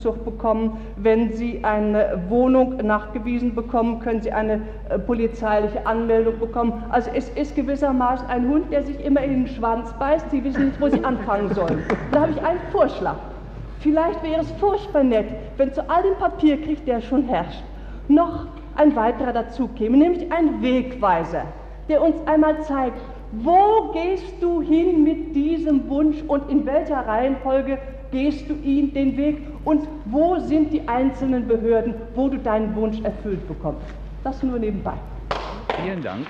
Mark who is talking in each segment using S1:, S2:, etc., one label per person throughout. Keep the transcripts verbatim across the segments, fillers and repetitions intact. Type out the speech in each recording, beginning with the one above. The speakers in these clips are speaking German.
S1: bekommen. Wenn Sie eine Wohnung nachgewiesen bekommen, können Sie eine äh, polizeiliche Anmeldung bekommen. Also es ist gewissermaßen ein Hund, der sich immer in den Schwanz beißt. Sie wissen nicht, wo Sie anfangen sollen. Da habe ich einen Vorschlag. Vielleicht wäre es furchtbar nett, wenn zu all dem Papierkrieg, der schon herrscht, noch ein weiterer dazu käme, nämlich ein Wegweiser, der uns einmal zeigt, wo gehst du hin mit diesem Wunsch und in welcher Reihenfolge gehst du ihn den Weg und wo sind die einzelnen Behörden, wo du deinen Wunsch erfüllt bekommst. Das nur nebenbei.
S2: Vielen Dank.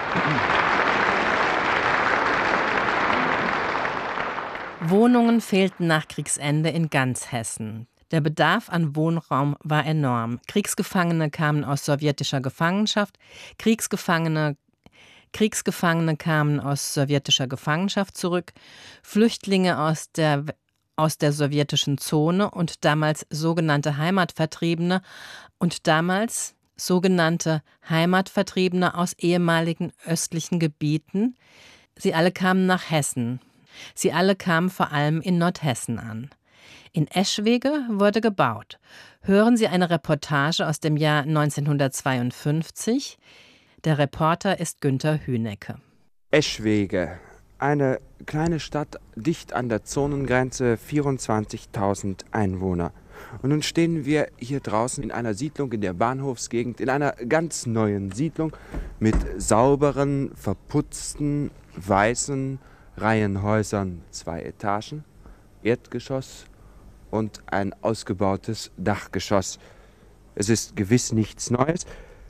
S3: Wohnungen fehlten nach Kriegsende in ganz Hessen. Der Bedarf an Wohnraum war enorm. Kriegsgefangene kamen aus sowjetischer Gefangenschaft, Kriegsgefangene Kriegsgefangene kamen aus sowjetischer Gefangenschaft zurück, Flüchtlinge aus der aus der sowjetischen Zone und damals sogenannte Heimatvertriebene und damals sogenannte Heimatvertriebene aus ehemaligen östlichen Gebieten. Sie alle kamen nach Hessen. Sie alle kamen vor allem in Nordhessen an. In Eschwege wurde gebaut. Hören Sie eine Reportage aus dem Jahr neunzehnhundertzweiundfünfzig. Der Reporter ist Günther Hünecke.
S4: Eschwege, eine kleine Stadt dicht an der Zonengrenze, vierundzwanzigtausend Einwohner. Und nun stehen wir hier draußen in einer Siedlung in der Bahnhofsgegend, in einer ganz neuen Siedlung mit sauberen, verputzten, weißen Reihenhäusern, zwei Etagen, Erdgeschoss und ein ausgebautes Dachgeschoss. Es ist gewiss nichts Neues.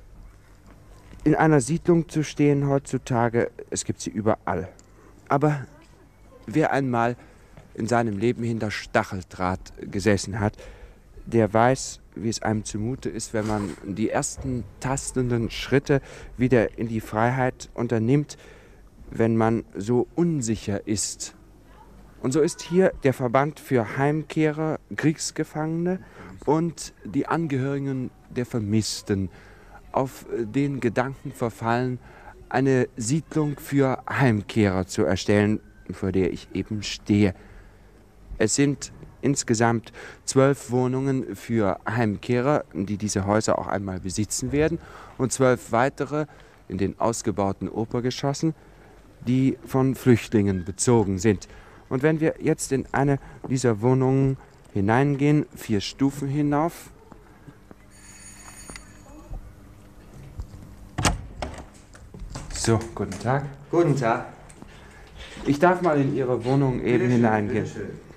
S4: In einer Siedlung zu stehen heutzutage, es gibt sie überall. Aber wer einmal in seinem Leben hinter Stacheldraht gesessen hat, der weiß, wie es einem zumute ist, wenn man die ersten tastenden Schritte wieder in die Freiheit unternimmt, wenn man so unsicher ist. Und so ist hier der Verband für Heimkehrer, Kriegsgefangene und die Angehörigen der Vermissten auf den Gedanken verfallen, eine Siedlung für Heimkehrer zu erstellen, vor der ich eben stehe. Es sind insgesamt zwölf Wohnungen für Heimkehrer, die diese Häuser auch einmal besitzen werden, und zwölf weitere in den ausgebauten Obergeschossen, die von Flüchtlingen bezogen sind. Und wenn wir jetzt in eine dieser Wohnungen hineingehen, vier Stufen hinauf, so, guten Tag.
S5: Guten Tag.
S4: Ich darf mal in Ihre Wohnung eben
S5: Bitte
S4: hineingehen.
S5: schön, bitte schön.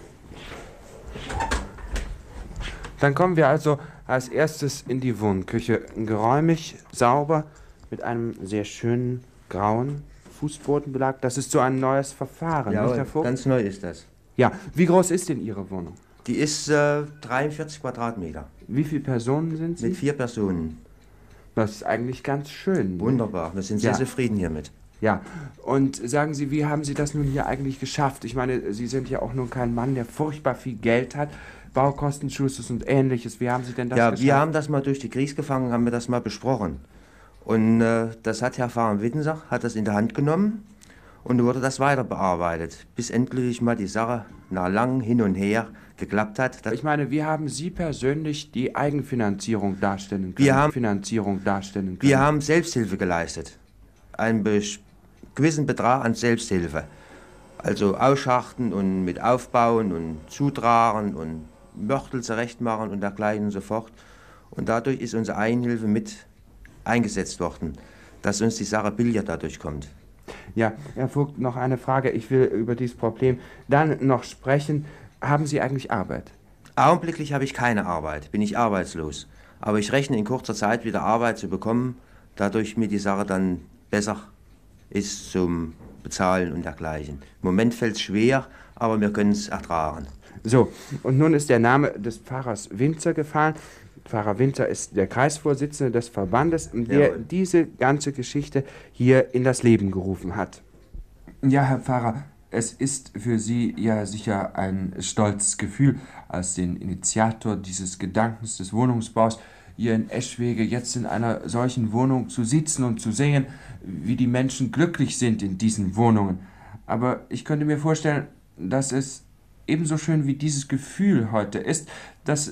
S4: Dann kommen wir also als erstes in die Wohnküche. Geräumig, sauber, mit einem sehr schönen grauen Fußbodenbelag. Das ist so ein neues Verfahren,
S5: Ja,
S4: nicht, Herr Vogt?
S5: ganz neu ist das.
S4: Ja, wie groß ist denn Ihre Wohnung?
S5: Die ist äh, dreiundvierzig Quadratmeter.
S4: Wie viele Personen sind Sie?
S5: Mit vier Personen.
S4: Das ist eigentlich ganz schön.
S5: Wunderbar, wir sind sehr
S4: Ja.
S5: zufrieden hiermit.
S4: Ja, und sagen Sie, wie haben Sie das nun hier eigentlich geschafft? Ich meine, Sie sind ja auch nun kein Mann, der furchtbar viel Geld hat. Baukostenzuschuss und Ähnliches. Wie haben Sie denn das
S5: Ja,
S4: geschafft?
S5: wir haben das mal durch die Kriegsgefangenen, haben wir das mal besprochen. Und äh, das hat Herr Pfarrer Wittenser, hat das in der Hand genommen und wurde das weiter bearbeitet, bis endlich mal die Sache nach langem Hin und Her geklappt hat.
S4: Ich meine, wie haben Sie persönlich die Eigenfinanzierung darstellen können?
S5: Wir haben,
S4: Finanzierung darstellen können?
S5: wir haben Selbsthilfe geleistet. Einen be gewissen Betrag an Selbsthilfe. Also ausschachten und mit aufbauen und zutragen und Mörtel zurechtmachen und dergleichen und so fort. Und dadurch ist unsere Einhilfe mit eingesetzt worden, dass uns die Sache billiger dadurch kommt.
S4: Ja, Herr Vogt, noch eine Frage. Ich will über dieses Problem dann noch sprechen. Haben Sie eigentlich Arbeit?
S5: Augenblicklich habe ich keine Arbeit, bin ich arbeitslos. Aber ich rechne in kurzer Zeit wieder Arbeit zu bekommen, dadurch mir die Sache dann besser ist zum Bezahlen und dergleichen. Im Moment fällt es schwer, aber wir können es ertragen.
S4: So, und nun ist der Name des Pfarrers Winzer gefallen. Pfarrer Winzer ist der Kreisvorsitzende des Verbandes, der
S5: Jawohl.
S4: diese ganze Geschichte hier in das Leben gerufen hat.
S6: Ja, Herr Pfarrer, es ist für Sie ja sicher ein stolzes Gefühl, als den Initiator dieses Gedankens des Wohnungsbaus hier in Eschwege jetzt in einer solchen Wohnung zu sitzen und zu sehen, wie die Menschen glücklich sind in diesen Wohnungen. Aber ich könnte mir vorstellen, dass es ebenso schön wie dieses Gefühl heute ist, dass